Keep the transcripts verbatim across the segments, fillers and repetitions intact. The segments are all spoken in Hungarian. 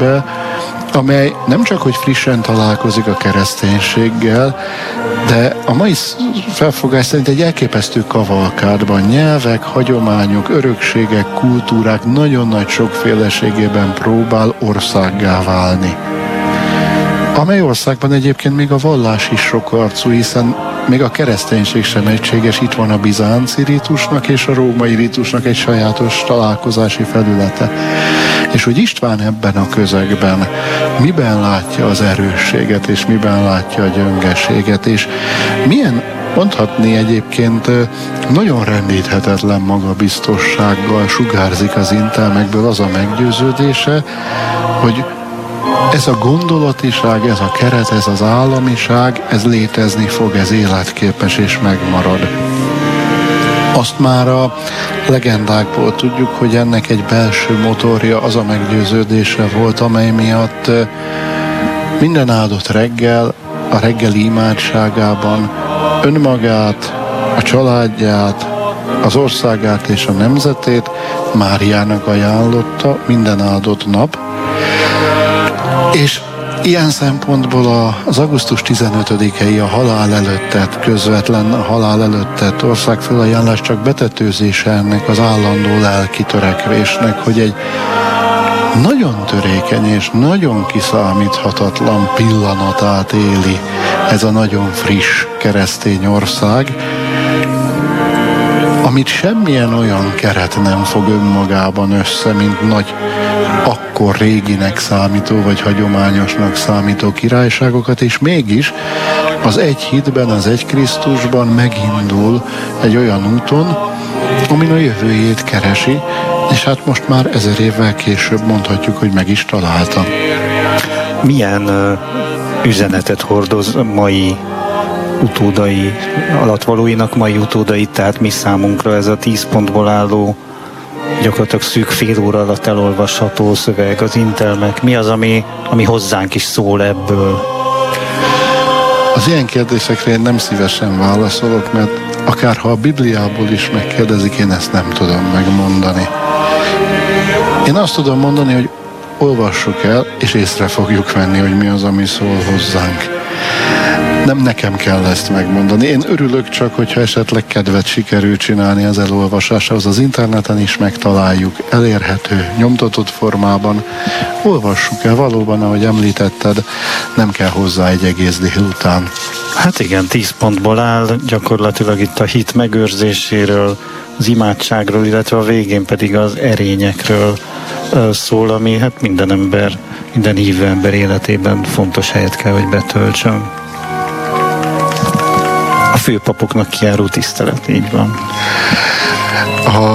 közegbe, amely nem csak, hogy frissen találkozik a kereszténységgel, de a mai felfogás szerint egy elképesztő kavalkádban nyelvek, hagyományok, örökségek, kultúrák nagyon nagy sokféleségében próbál országgá válni. Amely országban egyébként még a vallás is sokarcú, hiszen még a kereszténység sem egységes, itt van a bizánci ritusnak és a római ritusnak egy sajátos találkozási felülete. És hogy István ebben a közegben miben látja az erősséget, és miben látja a gyöngeséget, és milyen, mondhatni egyébként nagyon rendíthetetlen magabiztossággal sugárzik az intelmekből az a meggyőződése, hogy ez a gondolatiság, ez a keret, ez az államiság, ez létezni fog, ez életképes és megmarad. Azt már a legendákból tudjuk, hogy ennek egy belső motorja az a meggyőződése volt, amely miatt minden áldott reggel, a reggeli imádságában önmagát, a családját, az országát és a nemzetét Máriának ajánlotta minden áldott nap, és ilyen szempontból az augusztus tizenötödikei a halál előtt tett, közvetlen a halál előtt tett országfölajánlás csak betetőzése ennek az állandó lelki törekvésnek, hogy egy nagyon törékeny és nagyon kiszámíthatatlan pillanatát éli ez a nagyon friss keresztény ország, amit semmilyen olyan keret nem fog önmagában össze, mint nagy, akkor réginek számító, vagy hagyományosnak számító királyságokat, és mégis az egy hitben, az egy Krisztusban megindul egy olyan úton, amin a jövőjét keresi, és hát most már ezer évvel később mondhatjuk, hogy meg is találta. Milyen uh, üzenetet hordoz mai utódai, alattvalóinak mai utódai, tehát mi számunkra ez a tíz pontból álló, gyakorlatilag szűk fél óra alatt elolvasható szöveg, az intelmek, mi az, ami, ami hozzánk is szól ebből? Az ilyen kérdésekre én nem szívesen válaszolok, mert akárha a Bibliából is megkérdezik, én ezt nem tudom megmondani. Én azt tudom mondani, hogy olvassuk el, és észre fogjuk venni, hogy mi az, ami szól hozzánk. Nem nekem kell ezt megmondani. Én örülök csak, hogyha esetleg kedvet sikerül csinálni az elolvasásához. Az interneten is megtaláljuk, elérhető, nyomtatott formában. Olvassuk el, valóban, ahogy említetted, nem kell hozzá egy egész délután. Hát igen, tíz pontból áll, gyakorlatilag itt a hit megőrzéséről, az imádságról, illetve a végén pedig az erényekről szól, ami hát minden ember, minden hívő ember életében fontos helyet kell, hogy betöltsön. A főpapoknak kijáró tisztelet, így van. A,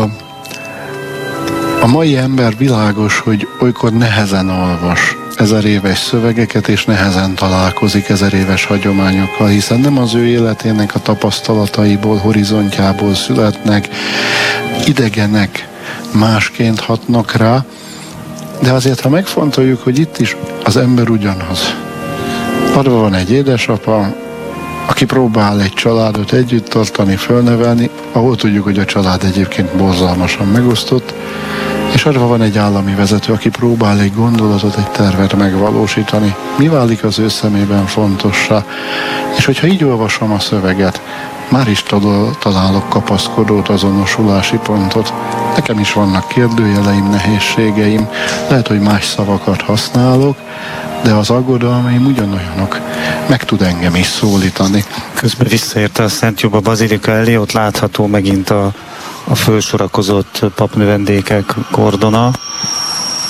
a mai ember világos, hogy olykor nehezen olvas ezer éves szövegeket, és nehezen találkozik ezer éves hagyományokkal, hiszen nem az ő életének a tapasztalataiból, horizontjából születnek, idegenek, másként hatnak rá, de azért, ha megfontoljuk, hogy itt is az ember ugyanaz. Arra van egy édesapa, aki próbál egy családot együtt tartani, fölnevelni, ahol tudjuk, hogy a család egyébként borzalmasan megosztott, és arra van egy állami vezető, aki próbál egy gondolatot, egy tervet megvalósítani. Mi válik az ő szemében fontossá? És hogyha így olvasom a szöveget, már is találok kapaszkodót, azonosulási pontot. Nekem is vannak kérdőjeleim, nehézségeim, lehet, hogy más szavakat használok, de az aggodalmaim ugyanolyanok. Meg tud engem is szólítani. Közben visszaérte a Szent Juba bazilika elé, ott látható megint a, a fölsorakozott papnövendékek kordona.